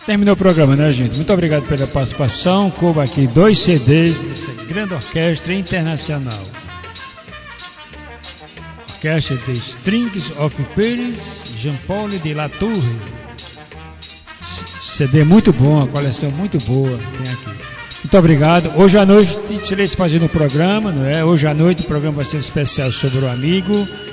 Terminou o programa, né, gente? Muito obrigado pela participação. Coube aqui 2 CDs dessa grande orquestra internacional. Orquestra de Strings of Paris, Jean-Paul de La Tour. CD muito bom, a coleção muito boa tem aqui. Muito obrigado. Hoje à noite estarei fazendo o programa, não é? Hoje à noite o programa vai ser especial sobre o amigo